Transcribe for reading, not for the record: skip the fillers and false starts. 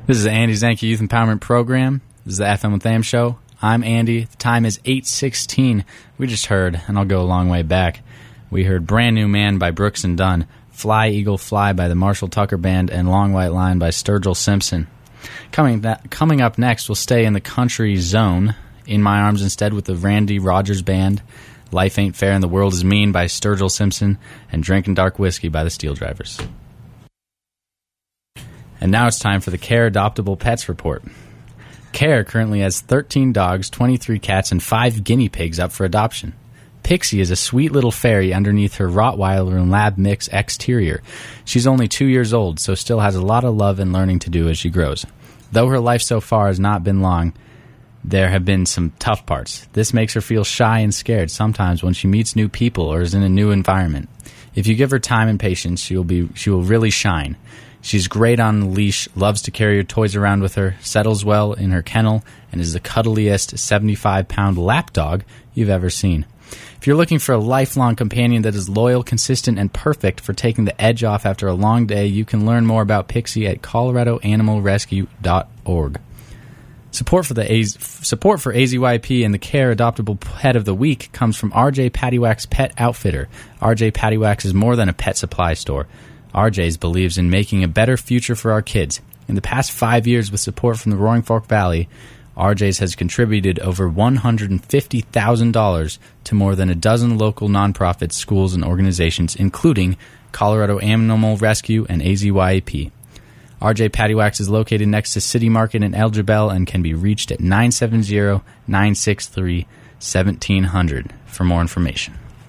This is the Andy Zanke Youth Empowerment Program. This is the FM with Am show. I'm Andy. The time is 8:16. We just heard, and I'll go a long way back, we heard Brand New Man by Brooks and Dunn, Fly Eagle Fly by the Marshall Tucker Band, and Long White Line by Sturgill Simpson. Coming up next, we'll stay in the country zone. In My Arms Instead with the Randy Rogers Band, Life Ain't Fair and the World Is Mean by Sturgill Simpson, and Drinkin' Dark Whiskey by the Steel Drivers. And now it's time for the Care Adoptable Pets Report. Care currently has 13 dogs, 23 cats, and 5 guinea pigs up for adoption. Pixie is a sweet little fairy underneath her Rottweiler and Lab mix exterior. She's only 2 years old, so still has a lot of love and learning to do as she grows. Though her life so far has not been long, there have been some tough parts. This makes her feel shy and scared sometimes when she meets new people or is in a new environment. If you give her time and patience, she will really shine. She's great on the leash, loves to carry her toys around with her, settles well in her kennel, and is the cuddliest 75-pound lap dog you've ever seen. If you're looking for a lifelong companion that is loyal, consistent, and perfect for taking the edge off after a long day, you can learn more about Pixie at coloradoanimalrescue.org. Support for AZYP and the Care Adoptable Pet of the Week comes from RJ Pattywax Pet Outfitter. RJ Pattywax is more than a pet supply store. RJ's believes in making a better future for our kids. In the past 5 years, with support from the Roaring Fork Valley, RJ's has contributed over $150,000 to more than a dozen local nonprofits, schools, and organizations, including Colorado Animal Rescue and AZYAP. RJ Pattywax is located next to City Market in El Jebel and can be reached at 970-963-1700 for more information.